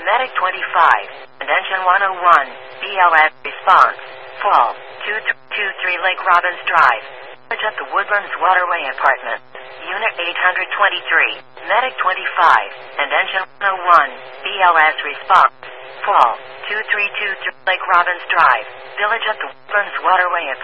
Medic 25, and Engine 101, BLS response. Fall, 223 Lake Robbins Drive. Village at the Woodlands Waterway Apartment. Unit 823, Medic 25, and Engine 101, BLS response. Fall, 2323 Lake Robbins Drive. Village at the Woodlands Waterway Apartment.